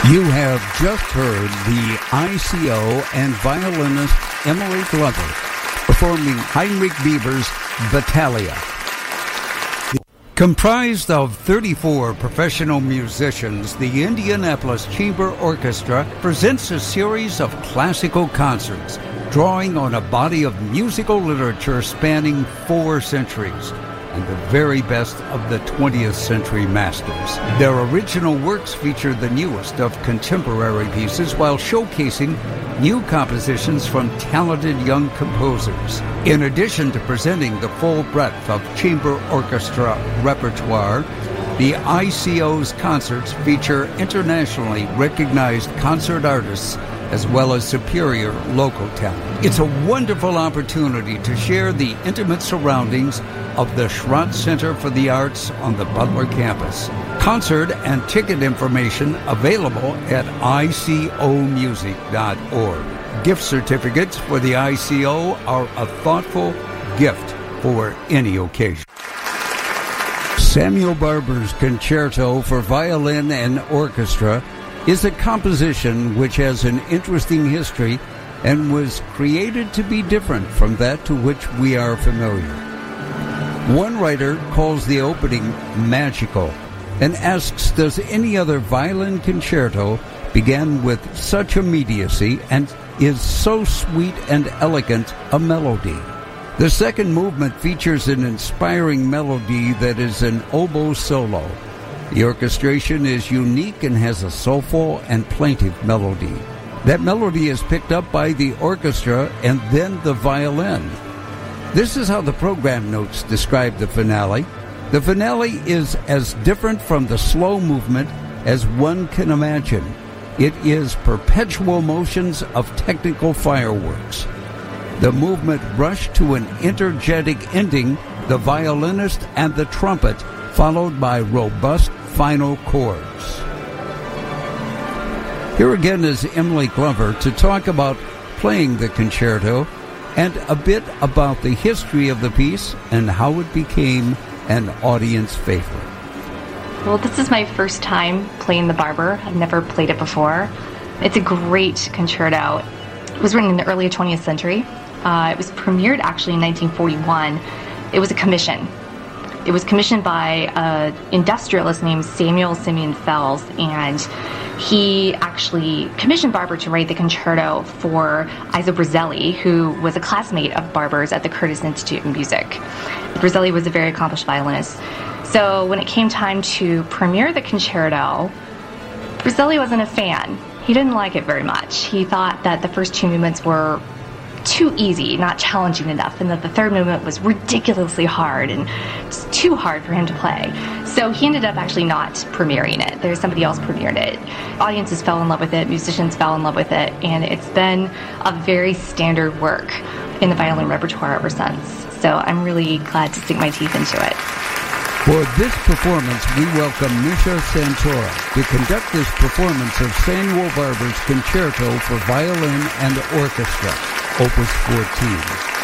You have just heard the ICO and violinist Emily Glover performing Heinrich Bieber's Battaglia. Comprised of 34 professional musicians, the Indianapolis Chamber Orchestra presents a series of classical concerts, drawing on a body of musical literature spanning 4 centuries, and the very best of the 20th century masters. Their original works feature the newest of contemporary pieces while showcasing new compositions from talented young composers. In addition to presenting the full breadth of chamber orchestra repertoire, the ICO's concerts feature internationally recognized concert artists as well as superior local talent. It's a wonderful opportunity to share the intimate surroundings of the Schrott Center for the Arts on the Butler campus. Concert and ticket information available at icomusic.org. Gift certificates for the ICO are a thoughtful gift for any occasion. Samuel Barber's Concerto for Violin and Orchestra is a composition which has an interesting history and was created to be different from that to which we are familiar. One writer calls the opening magical and asks, does any other violin concerto begin with such immediacy and is so sweet and elegant a melody? The second movement features an inspiring melody that is an oboe solo. The orchestration is unique and has a soulful and plaintive melody. That melody is picked up by the orchestra and then the violin. This is how the program notes describe the finale. The finale is as different from the slow movement as one can imagine. It is perpetual motions of technical fireworks. The movement rushed to an energetic ending, the violinist and the trumpet, followed by robust final chords. Here again is Emily Glover to talk about playing the concerto and a bit about the history of the piece and how it became an audience favorite. Well, this is my first time playing the Barber. I've never played it before. It's a great concerto. It was written in the early 20th century. It was premiered actually in 1941. It was a commission. It was commissioned by an industrialist named Samuel Simeon Fells, and he actually commissioned Barber to write the concerto for Izo Brizelli, who was a classmate of Barber's at the Curtis Institute of Music. Brizelli was a very accomplished violinist. So when it came time to premiere the concerto, Brizelli wasn't a fan. He didn't like it very much. He thought that the first 2 movements were too easy, not challenging enough, and that the third movement was ridiculously hard and just too hard for him to play. So he ended up actually not premiering it. There's somebody else premiered it. Audiences fell in love with it, musicians fell in love with it, and it's been a very standard work in the violin repertoire ever since. So I'm really glad to sink my teeth into it. For this performance, we welcome Misha Santora to conduct this performance of Samuel Barber's Concerto for Violin and Orchestra, Opus 14.